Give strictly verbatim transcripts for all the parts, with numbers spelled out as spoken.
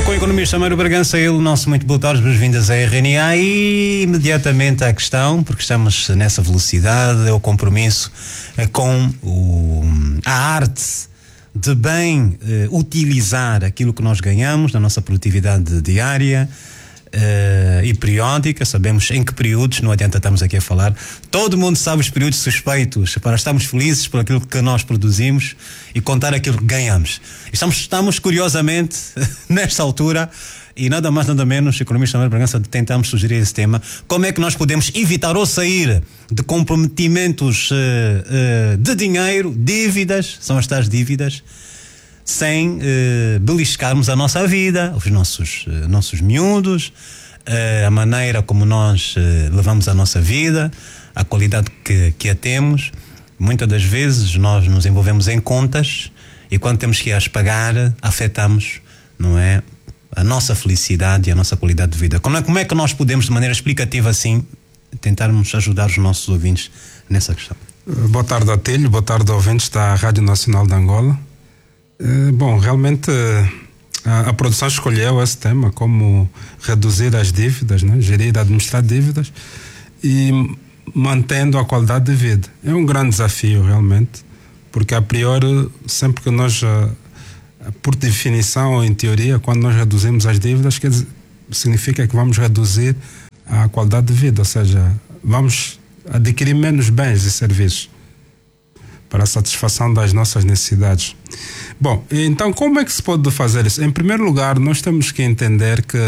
Com o economista Mário Bragança, ele, nosso muito boa tarde, boas-vindas à R N A e imediatamente à questão, porque estamos nessa velocidade, é o compromisso com o, a arte de bem eh, utilizar aquilo que nós ganhamos na nossa produtividade diária eh, e periódica. Sabemos em que períodos, não adianta estarmos aqui a falar, todo mundo sabe os períodos suspeitos para estarmos felizes por aquilo que nós produzimos e contar aquilo que ganhamos. Estamos, estamos curiosamente nesta altura e nada mais nada menos, economista Mário Bragança, tentamos sugerir esse tema: como é que nós podemos evitar ou sair de comprometimentos uh, uh, de dinheiro, dívidas, são as tais dívidas, sem uh, beliscarmos a nossa vida, os nossos, uh, nossos miúdos, uh, a maneira como nós uh, levamos a nossa vida, a qualidade que, que a temos. Muitas das vezes nós nos envolvemos em contas e quando temos que as pagar, afetamos, não é, a nossa felicidade e a nossa qualidade de vida. Como é, como é que nós podemos, de maneira explicativa assim, tentarmos ajudar os nossos ouvintes nessa questão? Boa tarde, Atilho. Boa tarde, ouvintes da Rádio Nacional de Angola. Bom, realmente a, a produção escolheu esse tema, como reduzir as dívidas, né? Gerir e administrar dívidas e mantendo a qualidade de vida. É um grande desafio, realmente, porque a priori, sempre que nós, por definição ou em teoria, quando nós reduzimos as dívidas, quer dizer, significa que vamos reduzir a qualidade de vida, ou seja, vamos adquirir menos bens e serviços para a satisfação das nossas necessidades. Bom, então como é que se pode fazer isso? Em primeiro lugar, nós temos que entender que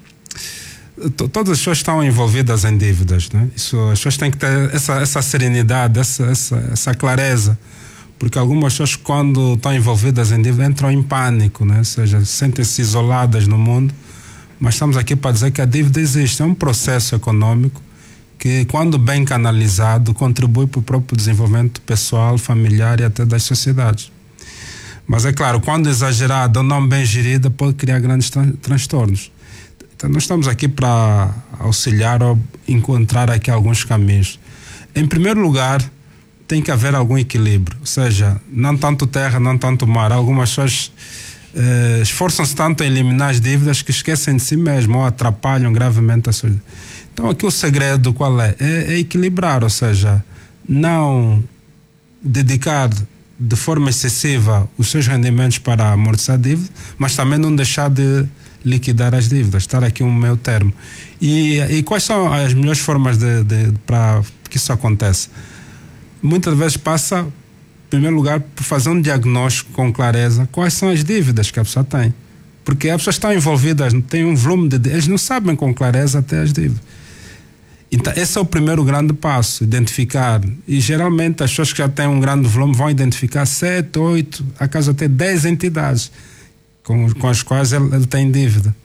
t- todas as pessoas estão envolvidas em dívidas, né? Isso, as pessoas têm que ter essa, essa serenidade, essa, essa, essa clareza, porque algumas pessoas, quando estão envolvidas em dívida, entram em pânico, né? Ou seja, sentem-se isoladas no mundo. Mas estamos aqui para dizer que a dívida existe, é um processo econômico que, quando bem canalizado, contribui para o próprio desenvolvimento pessoal, familiar e até das sociedades. Mas é claro, quando exagerada ou não bem gerida, pode criar grandes tran- transtornos. Então nós estamos aqui para auxiliar ou encontrar aqui alguns caminhos. Em primeiro lugar, tem que haver algum equilíbrio, ou seja, não tanto terra, não tanto mar. Algumas pessoas eh, esforçam-se tanto em eliminar as dívidas que esquecem de si mesmo ou atrapalham gravemente a sua vida. Então aqui o segredo qual é? É, é equilibrar, ou seja, não dedicar de forma excessiva os seus rendimentos para amortizar a dívida, mas também não deixar de liquidar as dívidas, estar aqui um meio termo. E, e quais são as melhores formas de, de, para que isso aconteça? Muitas vezes passa, em primeiro lugar, por fazer um diagnóstico com clareza quais são as dívidas que a pessoa tem. Porque as pessoas estão envolvidas, têm um volume de dívidas, eles não sabem com clareza até as dívidas. Então, esse é o primeiro grande passo, identificar. E geralmente as pessoas que já têm um grande volume vão identificar sete, oito, acaso até dez entidades com, com as quais ele, ele tem dívida.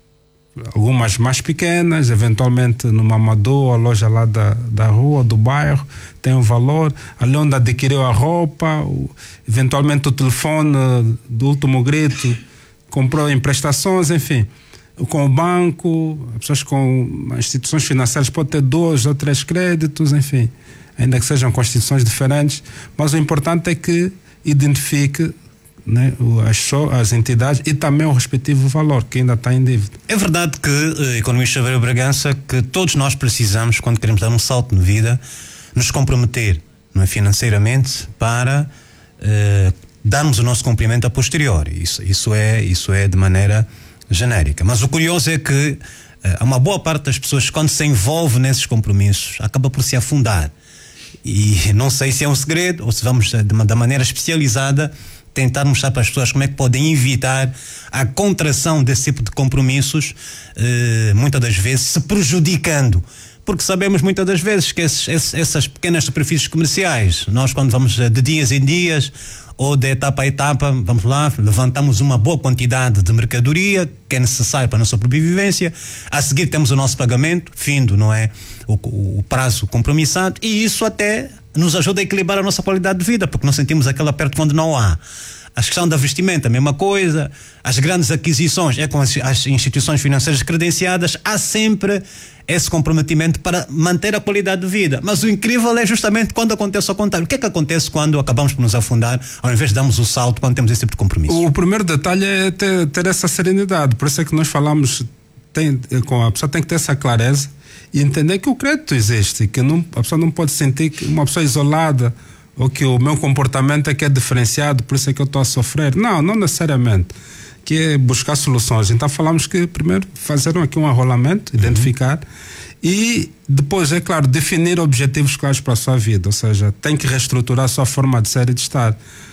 Algumas mais pequenas, eventualmente numa Amador, a loja lá da, da rua, do bairro, tem um valor. Ali onde adquiriu a roupa, o, eventualmente o telefone do último grito, comprou em prestações, enfim. Com o banco, as pessoas com instituições financeiras podem ter dois ou três créditos, enfim, ainda que sejam com instituições diferentes, mas o importante é que identifique, né, as, as entidades e também o respectivo valor que ainda está em dívida. É verdade que, economista Mário Bragança, que todos nós precisamos, quando queremos dar um salto na vida, nos comprometer, não é, financeiramente para eh, darmos o nosso cumprimento a posteriori. Isso, isso, é, isso é de maneira genérica. Mas o curioso é que eh, uma boa parte das pessoas, quando se envolve nesses compromissos, acaba por se afundar. E não sei se é um segredo ou se vamos, de, da maneira especializada, tentar mostrar para as pessoas como é que podem evitar a contração desse tipo de compromissos, eh, muitas das vezes se prejudicando. Porque sabemos muitas das vezes que esses, esses, essas pequenas superfícies comerciais, nós quando vamos de dias em dias ou de etapa a etapa, vamos lá, levantamos uma boa quantidade de mercadoria que é necessária para a nossa sobrevivência, a seguir temos o nosso pagamento, findo, não é? O, o, o prazo compromissado, e isso até nos ajuda a equilibrar a nossa qualidade de vida, porque não sentimos aquele aperto quando não há. A questão da vestimenta, a mesma coisa. As grandes aquisições é com as, as instituições financeiras credenciadas. Há sempre esse comprometimento para manter a qualidade de vida. Mas o incrível é justamente quando acontece ao contrário. O que é que acontece quando acabamos por nos afundar, ao invés de darmos o salto quando temos esse tipo de compromisso? O primeiro detalhe é ter, ter essa serenidade. Por isso é que nós falamos, tem, com a pessoa tem que ter essa clareza e entender que o crédito existe, que não, a pessoa não pode sentir que uma pessoa isolada ou que o meu comportamento é que é diferenciado, por isso é que eu estou a sofrer. Não, não necessariamente. Que é buscar soluções. Então falamos que primeiro fazer aqui um arrolamento, uhum. identificar e depois, é claro, definir objetivos claros para a sua vida, ou seja, tem que reestruturar a sua forma de ser e de estar.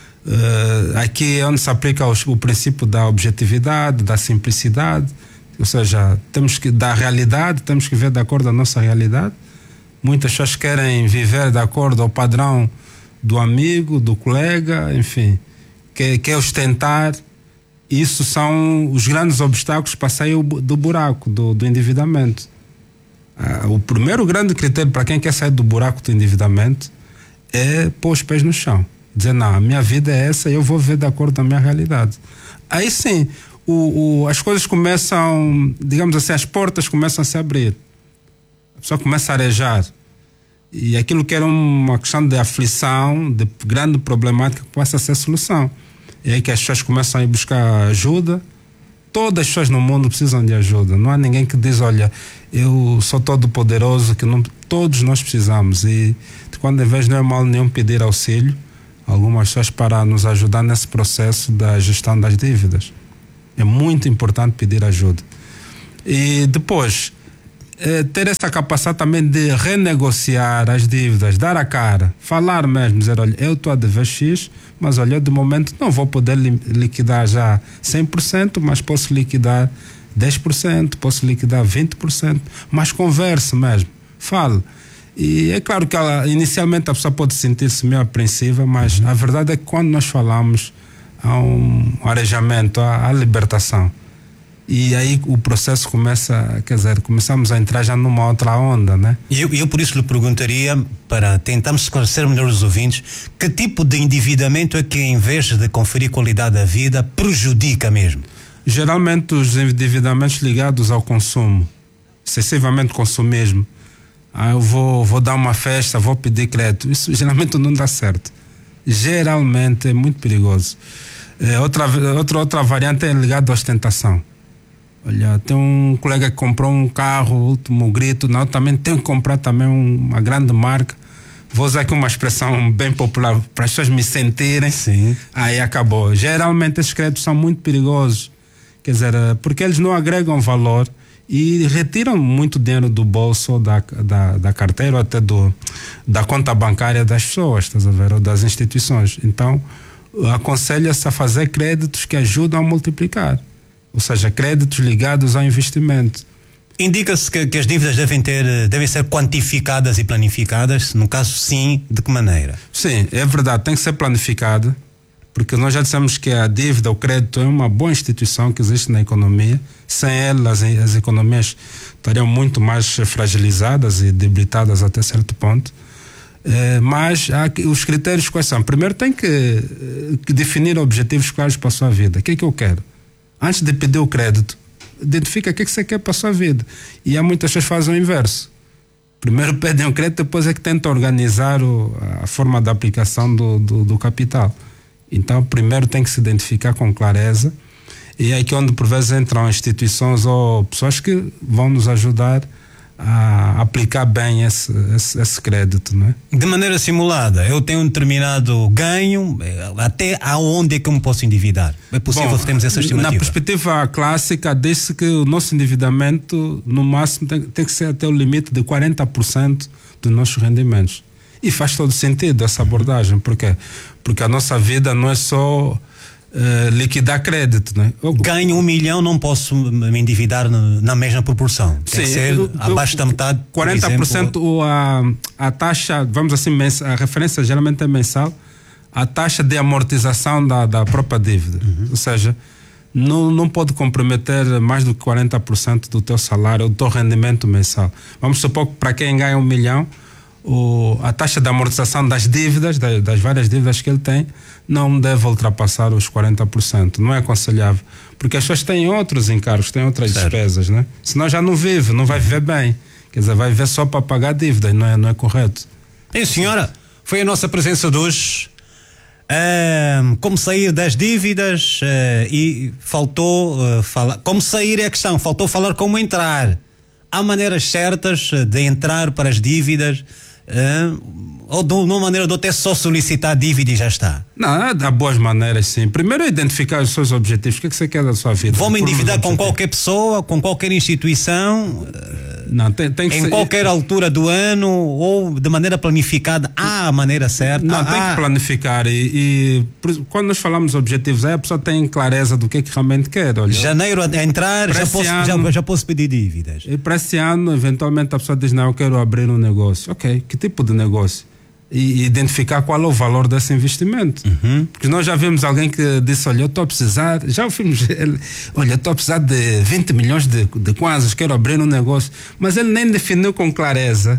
Uh, aqui é onde se aplica o, o princípio da objetividade, da simplicidade, ou seja, temos que, da realidade, temos que ver de acordo com a nossa realidade. Muitas pessoas querem viver de acordo ao padrão do amigo, do colega, enfim, quer, quer ostentar. Isso são os grandes obstáculos para sair do buraco, do, do endividamento. Ah, o primeiro grande critério para quem quer sair do buraco do endividamento é pôr os pés no chão. Dizer, não, a minha vida é essa e eu vou ver de acordo com a minha realidade. Aí sim, o, o, as coisas começam, digamos assim, as portas começam a se abrir. A pessoa começa a arejar. E aquilo que era uma questão de aflição, de grande problemática, passa a ser solução. É aí que as pessoas começam a ir buscar ajuda. Todas as pessoas no mundo precisam de ajuda. Não há ninguém que diz, olha, eu sou todo poderoso, que não... Todos nós precisamos. E de quando em vez não é mal nenhum pedir auxílio, algumas pessoas para nos ajudar nesse processo da gestão das dívidas. É muito importante pedir ajuda. E depois, eh, ter essa capacidade também de renegociar as dívidas, dar a cara, falar mesmo, dizer, olha, eu estou a dever X, mas olha, de momento não vou poder li- liquidar já cem por cento, mas posso liquidar dez por cento, posso liquidar vinte por cento, mas converse mesmo, fale. E é claro que ela, inicialmente a pessoa pode sentir-se meio apreensiva, mas uhum. a verdade é que quando nós falamos há um arejamento, há, há libertação. E aí o processo começa, quer dizer, começamos a entrar já numa outra onda, né? E eu, eu por isso lhe perguntaria, para tentarmos esclarecer melhor os ouvintes, que tipo de endividamento é que, em vez de conferir qualidade à vida, prejudica mesmo? Geralmente os endividamentos ligados ao consumo, excessivamente consumismo. Ah, eu vou, vou dar uma festa, vou pedir crédito. Isso geralmente não dá certo. Geralmente é muito perigoso. É, outra, outra, outra variante é ligada à ostentação. Olha, tem um colega que comprou um carro, último grito, não, também tenho que comprar também uma grande marca. Vou usar aqui uma expressão bem popular para as pessoas me sentirem. Sim. Aí acabou. Geralmente esses créditos são muito perigosos. Quer dizer, porque eles não agregam valor e retiram muito dinheiro do bolso, da, da, da carteira ou até do, da conta bancária das pessoas, estás a ver, ou das instituições. Então, aconselha-se a fazer créditos que ajudam a multiplicar. Ou seja, créditos ligados ao investimento. Indica-se que, que as dívidas devem ter, devem ser quantificadas e planificadas. No caso, sim, de que maneira? Sim, é verdade, tem que ser planificada, porque nós já dissemos que a dívida, o crédito é uma boa instituição que existe na economia. Sem ela, as, as economias estariam muito mais fragilizadas e debilitadas até certo ponto. É, mas há, os critérios quais são? Primeiro tem que, que definir objetivos claros para a sua vida. O que é que eu quero? Antes de pedir o crédito, identifica o que é que você quer para a sua vida. E há muitas pessoas que fazem o inverso. Primeiro pedem o crédito, depois é que tentam organizar o, a forma de aplicação do, do, do capital. Então, primeiro tem que se identificar com clareza. E é aqui onde, por vezes, entram instituições ou pessoas que vão nos ajudar a aplicar bem esse, esse, esse crédito, não é? De maneira simulada, eu tenho um determinado ganho, até aonde é que eu me posso endividar? É possível Bom, termos essa estimativa? Na perspectiva clássica, diz-se que o nosso endividamento, no máximo, tem, tem que ser até o limite de quarenta por cento dos nossos rendimentos. E faz todo sentido essa abordagem. Por quê? Porque a nossa vida não é só Uh, liquidar crédito, né? Eu ganho um milhão, não posso me endividar na mesma proporção. Tem Sim, que ser eu, abaixo eu, da metade. quarenta por cento por exemplo, a, a taxa, vamos assim, a referência geralmente é mensal, a taxa de amortização da, da própria dívida. Uhum. Ou seja, não, não pode comprometer mais do que quarenta por cento do teu salário, do teu rendimento mensal. Vamos supor que para quem ganha um milhão, o, a taxa de amortização das dívidas, das, das várias dívidas que ele tem, não deve ultrapassar os quarenta por cento. Não é aconselhável. Porque as pessoas têm outros encargos, têm outras certo. despesas, né? Senão já não vive, não vai viver bem. Quer dizer, vai viver só para pagar dívidas, não é, não é correto. Bem, senhora, foi a nossa presença de hoje. Uh, como sair das dívidas uh, e faltou uh, falar. Como sair é a questão, faltou falar como entrar. Há maneiras certas de entrar para as dívidas, uh, ou de uma maneira ou de outra é só solicitar dívida e já está? Não, há boas maneiras, sim. Primeiro é identificar os seus objetivos. O que é que você quer da sua vida? Vou me endividar com qualquer pessoa, com qualquer instituição, uh, não, tem, tem que em ser... qualquer altura do ano ou de maneira planificada. Há a maneira certa. Não, há, tem que planificar e, e quando nós falamos de objetivos, aí a pessoa tem clareza do que é que realmente quer. Olha, janeiro a entrar, já posso, ano, já, já posso pedir dívidas. E para esse ano, eventualmente a pessoa diz, não, eu quero abrir um negócio. Ok, que tipo de negócio? E identificar qual é o valor desse investimento. Uhum. Porque nós já vimos alguém que disse, olha, eu estou a precisar, já ouvimos ele, olha, eu estou a precisar de vinte milhões de, de kwanzas, quero abrir um negócio. Mas ele nem definiu com clareza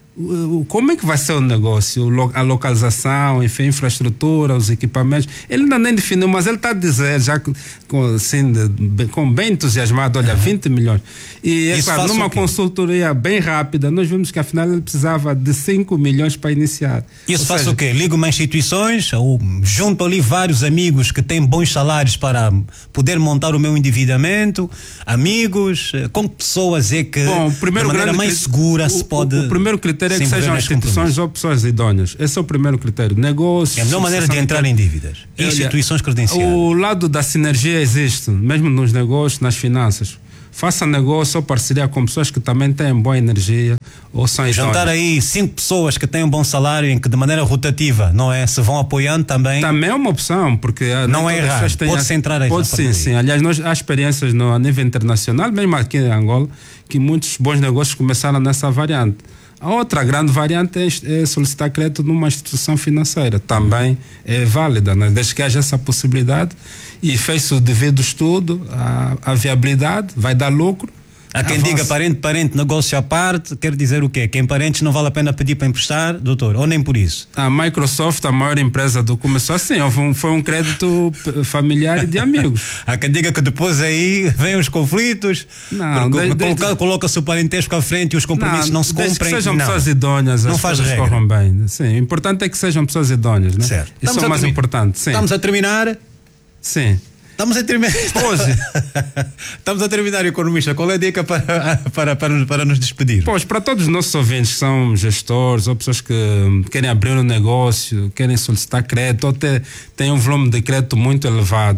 como é que vai ser o negócio, a localização, enfim, a infraestrutura, os equipamentos. Ele ainda nem definiu, mas ele está a dizer, já com, assim, de, com bem entusiasmado, olha, uhum. vinte milhões. E é claro, numa consultoria bem rápida, nós vimos que afinal ele precisava de cinco milhões para iniciar. Isso faz o quê? Ligo uma instituições, ou junto ali vários amigos que têm bons salários para poder montar o meu endividamento, amigos, com pessoas é que Bom, primeiro de maneira mais cri... segura o, se pode... O, o primeiro critério é que sejam instituições ou pessoas idôneas. Esse é o primeiro critério. Negócios. É a melhor maneira de entrar em dívidas. Instituições credenciadas. O lado da sinergia existe, mesmo nos negócios, nas finanças. Faça negócio ou parceria com pessoas que também têm boa energia ou são idôneas. Juntar aí cinco pessoas que têm um bom salário em que de maneira rotativa, não é? Se vão apoiando também. Também é uma opção, porque não é errado. Pode-se entrar aí. Pode sim, sim. Aliás, nós, há experiências no, a nível internacional, mesmo aqui em Angola, que muitos bons negócios começaram nessa variante. A outra grande variante é solicitar crédito numa instituição financeira. Também é válida, né? Desde que haja essa possibilidade e fez o devido estudo, a, a viabilidade, vai dar lucro. Há quem diga parente, parente, negócio à parte, quer dizer o quê? Que em parentes não vale a pena pedir para emprestar, doutor, ou nem por isso? A Microsoft, a maior empresa do começou assim, foi um, foi um crédito familiar e de amigos. Há quem diga que depois aí vêm os conflitos, não, de, coloca, de, coloca-se o parentesco à frente e os compromissos não, não se cumprem. Que sejam não. pessoas idôneas, não as faz coisas corram bem. Sim, o importante é que sejam pessoas idôneas, né? Certo. Isso é o mais importante. Sim. Estamos a terminar? Sim. Estamos a terminar. Hoje. Estamos a terminar, economista. Qual é a dica para, para, para, para nos despedir? Pois, para todos os nossos ouvintes que são gestores ou pessoas que querem abrir um negócio, querem solicitar crédito ou ter, têm um volume de crédito muito elevado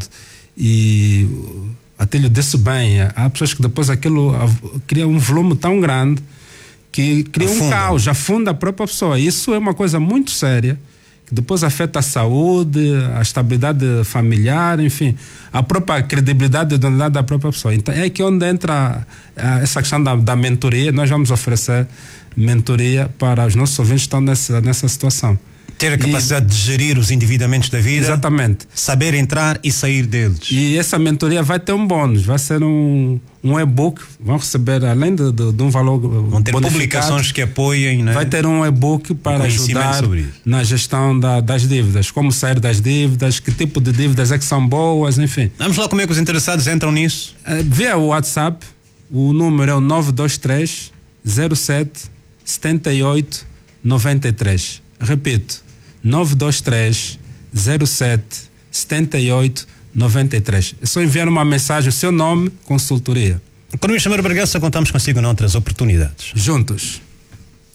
e até lhe disse bem, há pessoas que depois aquilo cria um volume tão grande que cria afunda. um caos, afunda a própria pessoa. Isso é uma coisa muito séria, que depois afeta a saúde, a estabilidade familiar, enfim, a própria credibilidade e idoneidade da própria pessoa. Então é aqui onde entra a, a, essa questão da, da mentoria. Nós vamos oferecer mentoria para os nossos ouvintes que estão nessa, nessa situação. Ter a capacidade e, de gerir os endividamentos da vida. Exatamente. Saber entrar e sair deles. E essa mentoria vai ter um bônus, vai ser um, um e-book, vão receber, além de, de, de um valor vão ter publicações que apoiem, né? Vai ter um e-book para ajudar na gestão da, das dívidas, como sair das dívidas, que tipo de dívidas é que são boas, enfim. Vamos lá como é que os interessados entram nisso? É, via o WhatsApp, o número é o nove dois três, zero sete, sete oito, nove três. Repito, nove dois três, zero sete, sete oito, nove três. É só enviar uma mensagem, o seu nome, consultoria. Economista Mário Bragança, contamos consigo noutras oportunidades. Juntos.